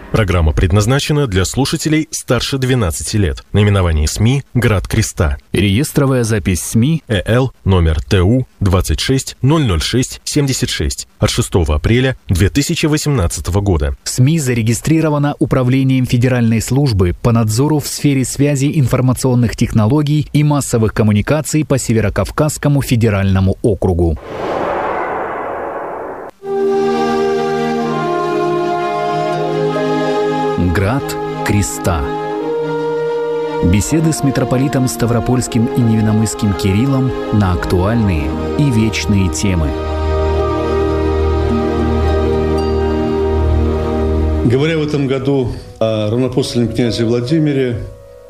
Программа предназначена для слушателей старше 12 лет. Наименование СМИ «Град Креста». Реестровая запись СМИ ЭЛ номер ТУ 2600676 от 6 апреля 2018 года. СМИ зарегистрирована Управлением Федеральной службы по надзору в сфере связи информационных технологий и массовых коммуникаций по Северокавказскому федеральному округу. Град Креста. Беседы с митрополитом Ставропольским и Невинномысским Кириллом на актуальные и вечные темы. Говоря в этом году о равноапостольном князе Владимире,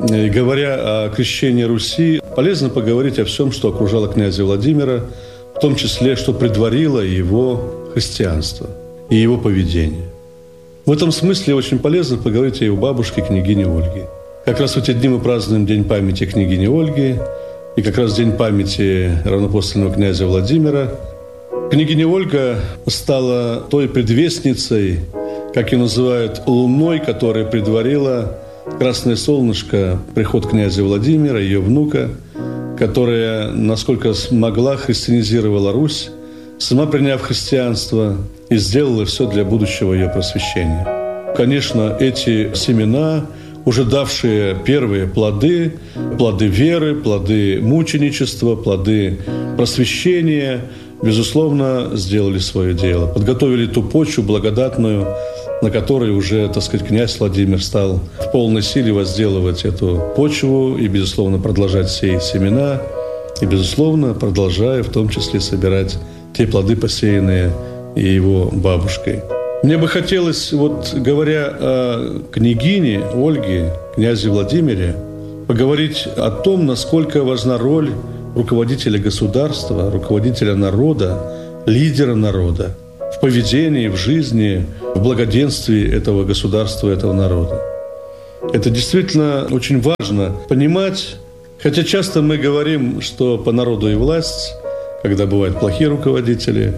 говоря о крещении Руси, полезно поговорить о всем, что окружало князя Владимира, в том числе, что предварило его христианство и его поведение. В этом смысле очень полезно поговорить о его бабушке, княгине Ольге. Как раз в эти дни мы празднуем День памяти княгини Ольги и как раз День памяти равноапостольного князя Владимира. Княгиня Ольга стала той предвестницей, как ее называют, луной, которая предварила красное солнышко, приход князя Владимира, ее внука, которая, насколько смогла, христианизировала Русь, сама приняв христианство, и сделала все для будущего ее просвещения. Конечно, эти семена, уже давшие первые плоды веры, плоды мученичества, плоды просвещения, безусловно, сделали свое дело. Подготовили ту почву благодатную, на которой уже, так сказать, князь Владимир стал в полной силе возделывать эту почву и, безусловно, продолжать сеять семена, и, безусловно, продолжая в том числе собирать те плоды, посеянные и его бабушкой. Мне бы хотелось, говоря о княгине Ольге, князе Владимире, поговорить о том, насколько важна роль руководителя государства, руководителя народа, лидера народа в поведении, в жизни, в благоденствии этого государства, этого народа. Это действительно очень важно понимать, хотя часто мы говорим, что по народу и власть, когда бывают плохие руководители,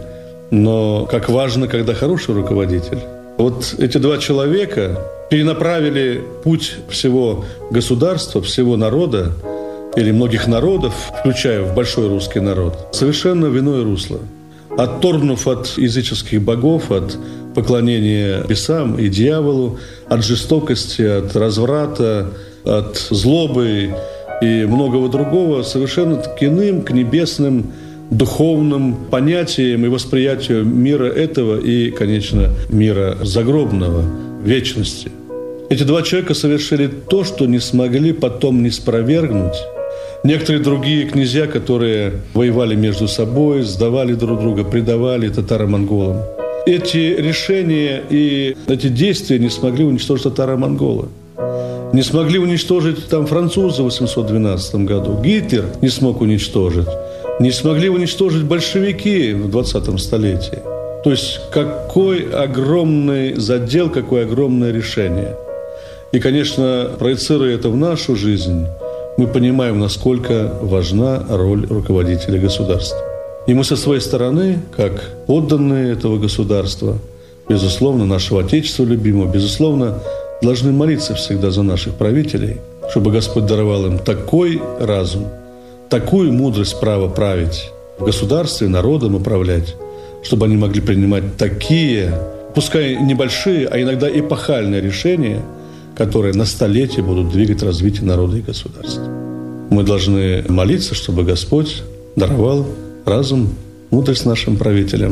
но как важно, когда хороший руководитель. Вот эти два человека перенаправили путь всего государства, всего народа, или многих народов, включая в большой русский народ, совершенно в иное русло. Отторгнув от языческих богов, от поклонения бесам и дьяволу, от жестокости, от разврата, от злобы и многого другого, совершенно к иным, к небесным, духовным понятиям и восприятию мира этого и, конечно, мира загробного, вечности. Эти два человека совершили то, что не смогли потом не спровергнуть некоторые другие князья, которые воевали между собой, сдавали друг друга, предавали татаро-монголам. Эти решения и эти действия не смогли уничтожить татаро-монголы. Не смогли уничтожить французы в 812 году. Гитлер не смог уничтожить. Не смогли уничтожить большевики в 20 столетии. То есть какой огромный задел, какое огромное решение. И, конечно, проецируя это в нашу жизнь, мы понимаем, насколько важна роль руководителя государства. И мы со своей стороны, как подданные этого государства, безусловно, нашего Отечества любимого, безусловно, должны молиться всегда за наших правителей, чтобы Господь даровал им такой разум, такую мудрость права править в государстве, народом управлять, чтобы они могли принимать такие, пускай небольшие, а иногда эпохальные решения, которые на столетия будут двигать развитие народа и государства. Мы должны молиться, чтобы Господь даровал разум, мудрость нашим правителям,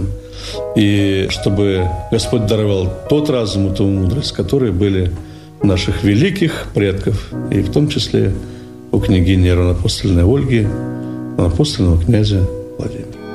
и чтобы Господь даровал тот разум и ту мудрость, которые были у наших великих предков, и в том числе у княгини равноапостольной Ольги, равноапостольного князя Владимира.